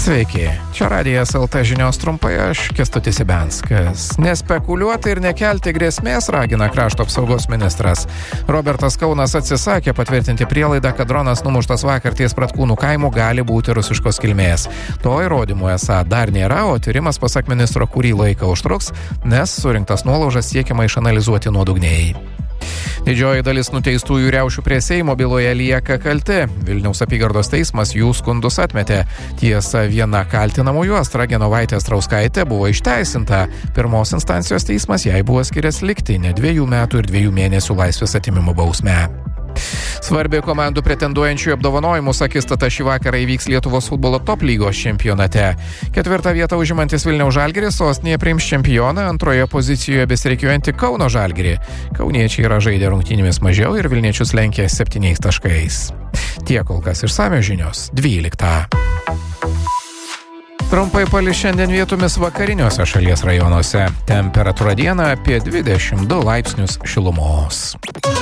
Sveiki, čia Radijas LT žinios trumpai, aš Kęstutis Ibenskas. Nespekuliuoti ir nekelti grėsmės ragina krašto apsaugos ministras. Robertas Kaunas atsisakė patvirtinti prielaidą, kad dronas numuštas vakar ties Pratkūnų kaimų gali būti rusiškos kilmės. To įrodymų esą dar nėra, o tyrimas pasak ministro kurį laiką užtruks, nes surinktas nuolaužas siekiama išanalizuoti nuodugniai. Didžioji dalis nuteistųjų riaušių prie Seimo byloje lieka kalti. Vilniaus apygardos teismas jų skundus atmetė. Tiesa, viena kaltinamųjų Astra Genovaitė Strauskaitė buvo išteisinta. Pirmos instancijos teismas jai buvo skiręs lygtinę 2 metų ir 2 mėnesių laisvės atėmimo bausmę. Svarbi komandų pretenduojančių apdovanojimus akistata šį vakarą įvyks Lietuvos futbolo top lygos čempionate. 4. vietą užimantis Vilniaus Žalgiris sostinėje priims čempioną, antroje pozicijoje besirikiuojantį Kauno Žalgirį. Kauniečiai yra žaidę rungtynėmis mažiau ir vilniečius lenkia 7 taškais. Tiek kol kas išsamios žinios 12. Trumpai palis šiandien vietomis vakariniuose šalies rajonuose. Temperatūra dieną apie 22 laipsnius šilumos.